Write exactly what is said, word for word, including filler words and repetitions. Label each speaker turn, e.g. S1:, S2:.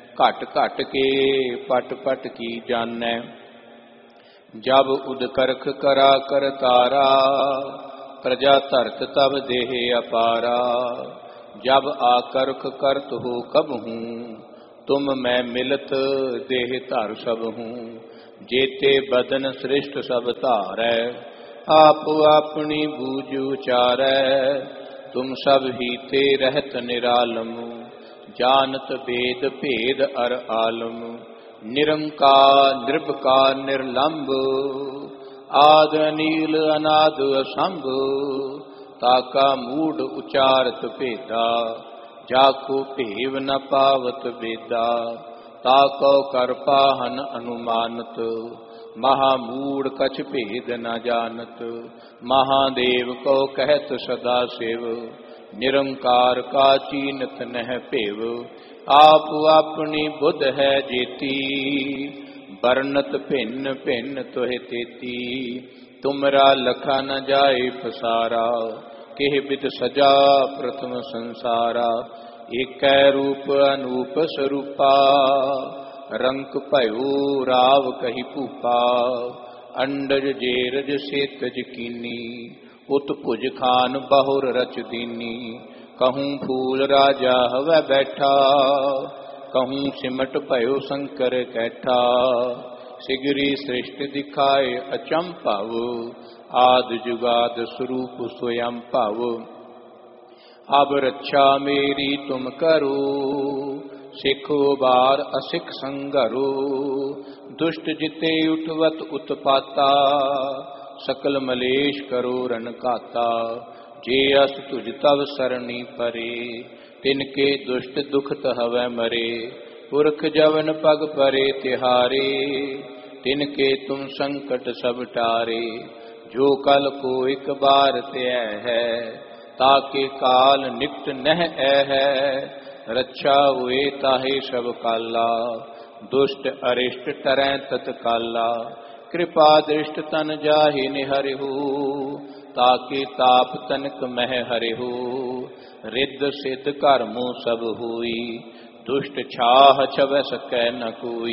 S1: घट घट के पट पट की जानै। जब उदकरख करा कर तारा प्रजा धरत तब देह अपारा। जब आकर्ख करत हो कब हूँ तुम मैं मिलत देह धर सब हूँ। जेते बदन सृष्ट सब धारै आप अपनी बूझ उचारै। तुम सब ही ते रहत निरालम जानत वेद भेद अर आलम। निरंकार निर्विकार निर्लंब आद अनील अनाद असंभ। ताका मूढ़ उचारत भेदा जाको भेव न पावत वेदा। ताको कर पाहन अनुमानत महामूढ़ कछ भेद न जानत। महादेव को कहत सदा शिव निरंकार का चीनत नह पेव। आप अपनी बुध है जेती बरनत भिन्न भिन्न तुहे तेती। तुमरा लखा न जाए पसारा केह बिद सजा प्रथम संसारा। एक रूप अनूप स्वरूपा रंक भयो राव कही भूपा। अंडज जेरज सेतज कीनी उत भुज खान बहुर रच दीनी। कहूँ फूल राजा हवै बैठा कहूँ सिमट भयो शंकर कैठा। सिगरी सृष्टि दिखाए अचंभव आद जुगाद स्वरूप स्वयं भव। अब रक्षा मेरी तुम करो सिखो बार असिख संगरो। दुष्ट जिते उठवत उत्पाता सकल मलेश करो रन काता। जे अस तुझ तव सरणी परे तिनके दुष्ट दुखत हवै मरे। पुरख जवन पग परे तिहारे तिनके तुम संकट सब टारे। जो कल को एक बार त्यय है ताके काल निकट नह ऐ है। रक्षा हुए ताहे सब काला दुष्ट अरिष्ट टरै तत्काला। कृपा दृष्ट तन जाहि निहरिहु ताके ताप तनक मह हरिहु। रिद्ध सिद्ध कर्मों सब हुई दुष्ट छाह छवै सकै न कोई।